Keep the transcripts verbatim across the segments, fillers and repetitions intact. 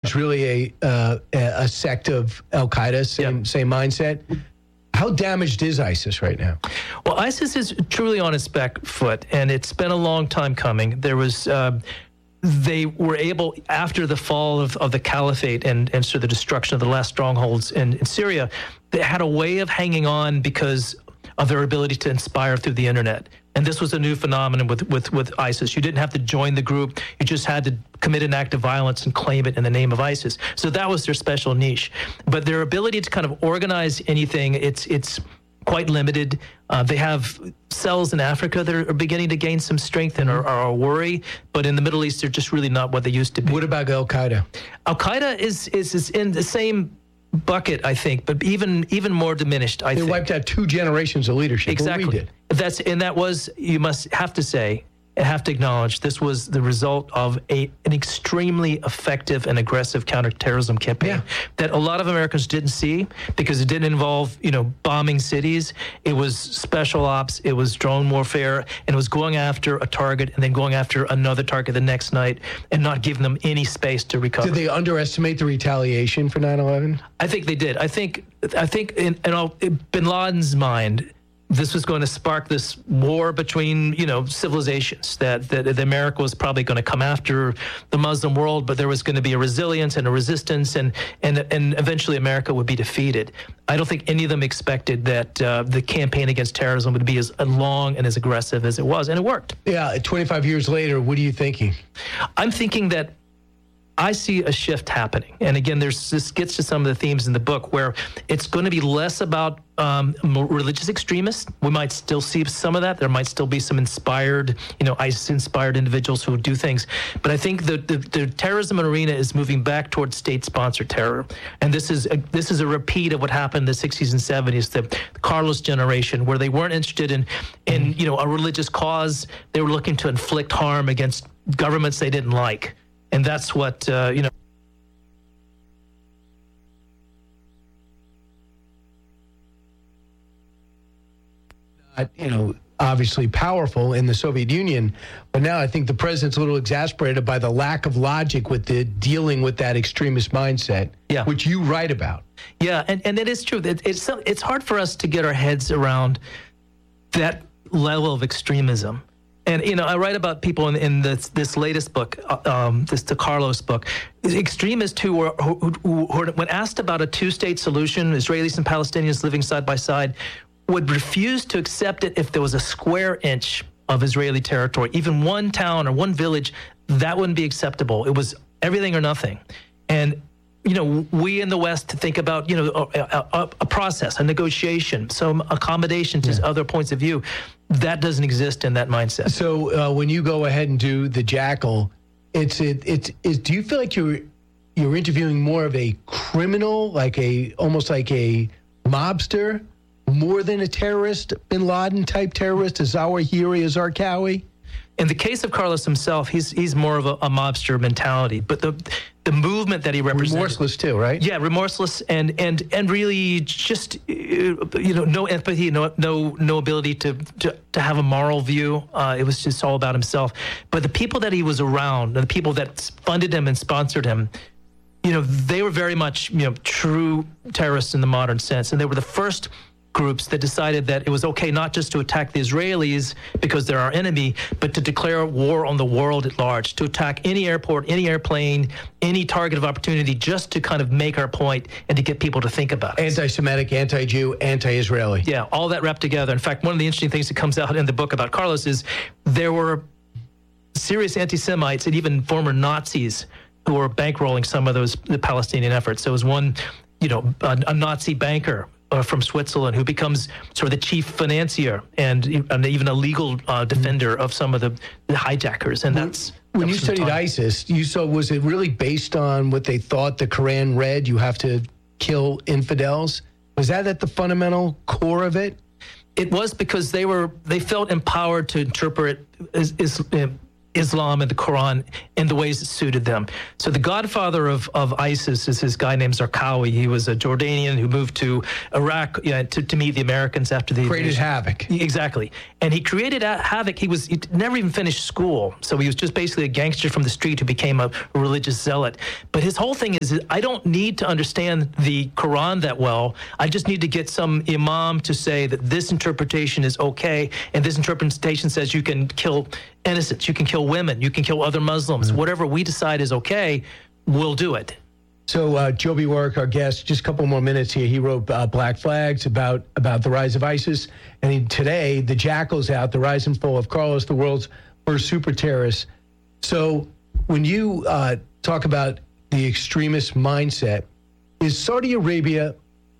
it's really a uh, a sect of Al Qaeda, same Yep. same mindset. How damaged is ISIS right now? Well, ISIS is truly on its back foot, and it's been a long time coming. There was, uh, they were able, after the fall of, of the caliphate and, and sort of the destruction of the last strongholds in, in Syria, they had a way of hanging on because of their ability to inspire through the internet. And this was a new phenomenon with, with, with ISIS. You didn't have to join the group. You just had to commit an act of violence and claim it in the name of ISIS. So that was their special niche. But their ability to kind of organize anything, it's it's quite limited. Uh, they have cells in Africa that are beginning to gain some strength and are, are a worry. But in the Middle East, they're just really not what they used to be. What about Al Qaeda? Al Qaeda is, is is in the same bucket, I think, but even even more diminished, I They think. wiped out two generations of leadership. Exactly. What we did. That's and that was, you must have to say, have to acknowledge, this was the result of a an extremely effective and aggressive counterterrorism campaign Yeah. that a lot of Americans didn't see because it didn't involve, you know, bombing cities. It was special ops. It was drone warfare, and it was going after a target and then going after another target the next night and not giving them any space to recover. Did they underestimate the retaliation for nine eleven? I think they did. I think I think in, in, all, in Bin Laden's mind, this was going to spark this war between, you know, civilizations, that, that, that America was probably going to come after the Muslim world, but there was going to be a resilience and a resistance, and and and eventually America would be defeated. I don't think any of them expected that uh, the campaign against terrorism would be as long and as aggressive as it was, and it worked. Yeah, twenty-five years later, what are you thinking? I'm thinking that I see a shift happening. And again, there's this gets to some of the themes in the book where it's going to be less about um, religious extremists. We might still see some of that. There might still be some inspired, you know, ISIS-inspired individuals who do things. But I think the, the, the terrorism arena is moving back towards state-sponsored terror. And this is a, this is a repeat of what happened in the sixties and seventies, the Carlos generation, where they weren't interested in, in you know, a religious cause. They were looking to inflict harm against governments they didn't like. And that's what, uh, you know. Uh, you know, obviously powerful in the Soviet Union, but now I think the president's a little exasperated by the lack of logic with the dealing with that extremist mindset, Yeah. which you write about. Yeah, and, and it is true. It, it's it's hard for us to get our heads around that level of extremism. And, you know, I write about people in, in this, this latest book, um, this the Carlos book, extremists who were, who, who, who, when asked about a two-state solution, Israelis and Palestinians living side by side, would refuse to accept it if there was a square inch of Israeli territory, even one town or one village, that wouldn't be acceptable. It was everything or nothing. And, you know, we in the West think about, you know, a, a, a process, a negotiation, some accommodation to yeah. other points of view. That doesn't exist in that mindset. So uh, when you go ahead and do the Jackal, it's it, it's it's. Do you feel like you're you're interviewing more of a criminal, like a almost like a mobster, more than a terrorist, Bin Laden type terrorist, a Zawahiri, a Zarqawi? In the case of Carlos himself, he's he's more of a, a mobster mentality, but the the movement that he represents, remorseless too, right? Yeah, remorseless and and and really just you know no empathy, no no no ability to to, to have a moral view. Uh, it was just all about himself. But the people that he was around, the people that funded him and sponsored him, you know, they were very much you know true terrorists in the modern sense, and they were the first groups that decided that it was okay not just to attack the Israelis because they're our enemy, but to declare war on the world at large, to attack any airport, any airplane, any target of opportunity, just to kind of make our point and to get people to think about it. Anti-Semitic, anti-Jew, anti-Israeli. Yeah, all that wrapped together. In fact, one of the interesting things that comes out in the book about Carlos is there were serious anti-Semites and even former Nazis who were bankrolling some of those the Palestinian efforts. There was one, you know, a, a Nazi banker Uh, from Switzerland, who becomes sort of the chief financier and, and even a legal uh, defender of some of the, the hijackers. And that's when that you studied time. ISIS. You saw was it really based on what they thought the Quran read? You have to kill infidels. Was that at the fundamental core of it? It was because they were they felt empowered to interpret is, is, uh, Islam and the Quran in the ways it suited them. So the godfather of, of ISIS is this guy named Zarqawi. He was a Jordanian who moved to Iraq you know, to, to meet the Americans after the created invasion. havoc. Exactly. And he created a- havoc. He was he never even finished school. So he was just basically a gangster from the street who became a, a religious zealot. But his whole thing is, I don't need to understand the Quran that well. I just need to get some imam to say that this interpretation is okay, and this interpretation says you can kill innocents, you can kill women, you can kill other Muslims. Mm-hmm. Whatever we decide is okay, we'll do it. So uh, Joby Warrick, our guest, just a couple more minutes here. He wrote uh, Black Flags about about the rise of ISIS. And he, today, The Jackal's out, the rise and fall of Carlos, the world's first super terrorist. So when you uh, talk about the extremist mindset, is Saudi Arabia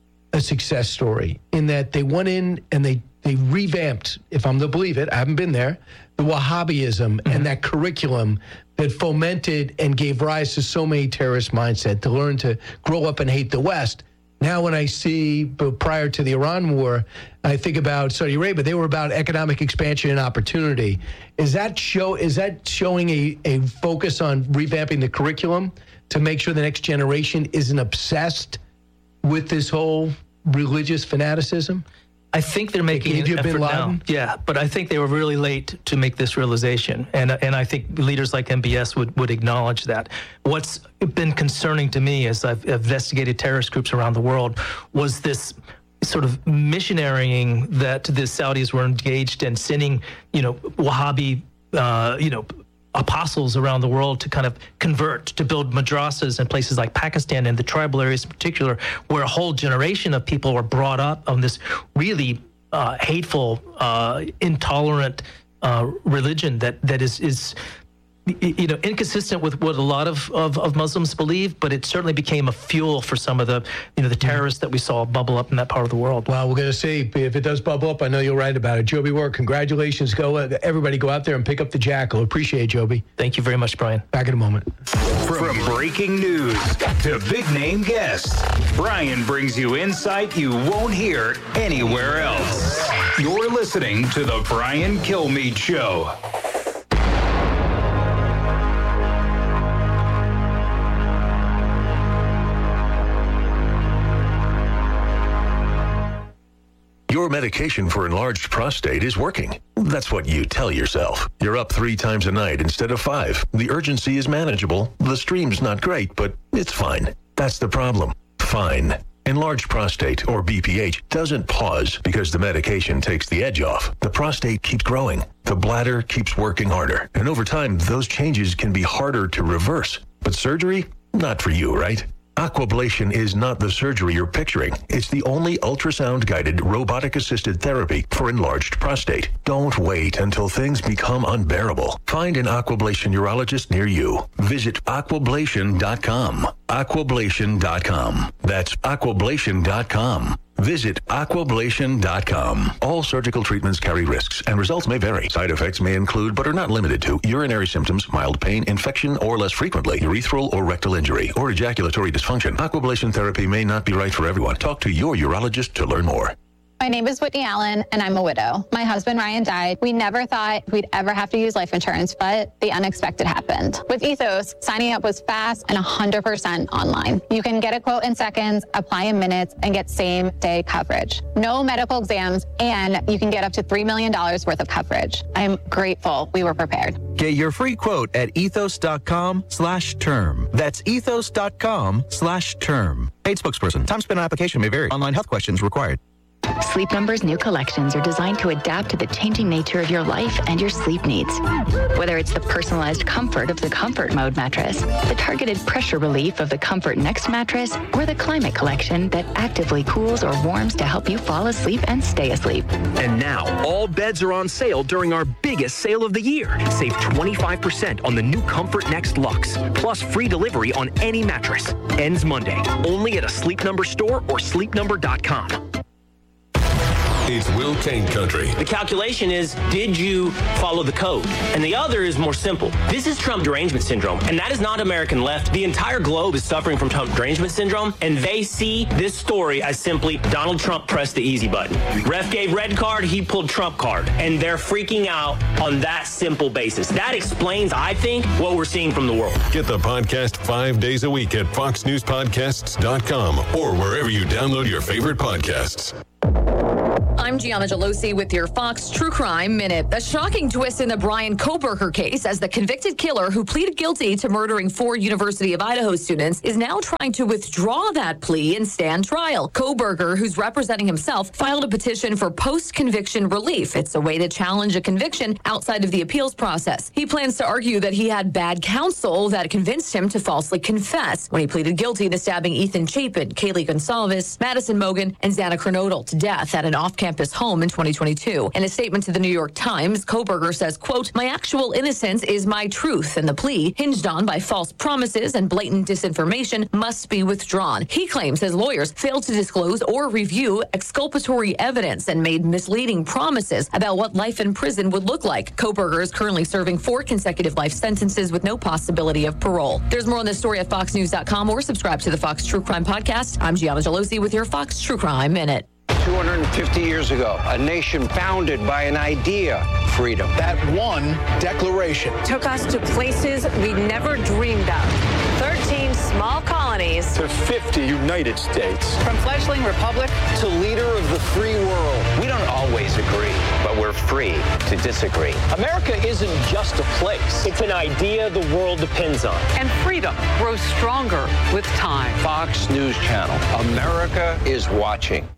a success story in that they went in and they, they revamped, if I'm to believe it, I haven't been there, the Wahhabism mm-hmm. and that curriculum that fomented and gave rise to so many terrorist mindset to learn to grow up and hate the West. Now when I see, but prior to the Iran war, I think about Saudi Arabia, they were about economic expansion and opportunity. Is that show? Is that showing a, a focus on revamping the curriculum to make sure the next generation isn't obsessed with this whole religious fanaticism? I think they're making an effort now. Yeah, but I think they were really late to make this realization. And and I think leaders like M B S would, would acknowledge that. What's been concerning to me as I've investigated terrorist groups around the world was this sort of missionarying that the Saudis were engaged in, sending, you know, Wahhabi, uh, you know, apostles around the world to kind of convert, to build madrasas in places like Pakistan and the tribal areas in particular, where a whole generation of people were brought up on this really uh, hateful, uh, intolerant uh, religion that that is is you know inconsistent with what a lot of, of, of Muslims believe, but it certainly became a fuel for some of the you know the terrorists that we saw bubble up in that part of the world. Well, we're going to see if it does bubble up. I know you'll write about it. Joby Warrick, congratulations. Go everybody go out there and pick up The Jackal. Appreciate it, Joby. Thank you very much, Brian. Back in a moment. From breaking news to big name guests, Brian brings you insight you won't hear anywhere else. You're listening to The Brian Kilmeade Show. Your medication for enlarged prostate is working. That's what you tell yourself. You're up three times a night instead of five. The urgency is manageable. The stream's not great, but it's fine. That's the problem. Fine. Enlarged prostate, or B P H, doesn't pause because the medication takes the edge off. The prostate keeps growing. The bladder keeps working harder. And over time, those changes can be harder to reverse. But surgery? Not for you, right? Aquablation is not the surgery you're picturing. It's the only ultrasound-guided, robotic-assisted therapy for enlarged prostate. Don't wait until things become unbearable. Find an Aquablation urologist near you. Visit aquablation dot com. aquablation dot com. That's aquablation dot com. Visit aquablation dot com. All surgical treatments carry risks, and results may vary. Side effects may include, but are not limited to, urinary symptoms, mild pain, infection, or less frequently, urethral or rectal injury, or ejaculatory dysfunction. Aquablation therapy may not be right for everyone. Talk to your urologist to learn more. My name is Whitney Allen, and I'm a widow. My husband, Ryan, died. We never thought we'd ever have to use life insurance, but the unexpected happened. With Ethos, signing up was fast and one hundred percent online. You can get a quote in seconds, apply in minutes, and get same-day coverage. No medical exams, and you can get up to three million dollars worth of coverage. I'm grateful we were prepared. Get your free quote at ethos.com slash term. That's ethos.com slash term. Paid spokesperson. Time spent on application may vary. Online health questions required. Sleep Number's new collections are designed to adapt to the changing nature of your life and your sleep needs. Whether it's the personalized comfort of the Comfort Mode mattress, the targeted pressure relief of the Comfort Next mattress, or the Climate Collection that actively cools or warms to help you fall asleep and stay asleep. And now, all beds are on sale during our biggest sale of the year. Save twenty-five percent on the new Comfort Next Luxe, plus free delivery on any mattress. Ends Monday, only at a Sleep Number store or sleep number dot com. It's Will Kane Country. The calculation is, did you follow the code? And the other is more simple. This is Trump derangement syndrome, and that is not American left. The entire globe is suffering from Trump derangement syndrome, and they see this story as simply Donald Trump pressed the easy button. Ref gave red card, he pulled Trump card, and they're freaking out on that simple basis. That explains, I think, what we're seeing from the world. Get the podcast five days a week at fox news podcasts dot com or wherever you download your favorite podcasts. I'm Gianna Gelosi with your Fox True Crime Minute. A shocking twist in the Bryan Kohberger case as the convicted killer who pleaded guilty to murdering four University of Idaho students is now trying to withdraw that plea and stand trial. Kohberger, who's representing himself, filed a petition for post-conviction relief. It's a way to challenge a conviction outside of the appeals process. He plans to argue that he had bad counsel that convinced him to falsely confess when he pleaded guilty to stabbing Ethan Chapin, Kaylee Gonsalves, Madison Mogen, and Xana Kernodle to death at an off-campus home in twenty twenty-two. In a statement to the New York Times, Kohberger says, quote, "My actual innocence is my truth, and the plea, hinged on by false promises and blatant disinformation, must be withdrawn." He claims his lawyers failed to disclose or review exculpatory evidence and made misleading promises about what life in prison would look like. Kohberger is currently serving four consecutive life sentences with no possibility of parole. There's more on this story at fox news dot com or subscribe to the Fox True Crime Podcast. I'm Gianna Gelosi with your Fox True Crime Minute. two hundred fifty years ago, a nation founded by an idea, freedom. That one declaration took us to places we never dreamed of. thirteen small colonies to fifty United States. From fledgling republic to leader of the free world. We don't always agree, but we're free to disagree. America isn't just a place. It's an idea the world depends on. And freedom grows stronger with time. Fox News Channel. America is watching.